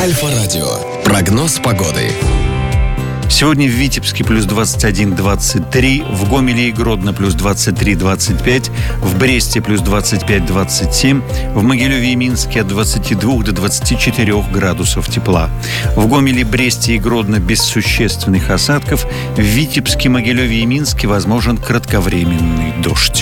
Альфа-радио. Прогноз погоды. Сегодня в Витебске плюс 21-23, в Гомеле и Гродно плюс 23-25, в Бресте плюс 25-27, в Могилеве и Минске от 22 до 24 градусов тепла. В Гомеле, Бресте и Гродно без существенных осадков, в Витебске, Могилеве и Минске возможен кратковременный дождь.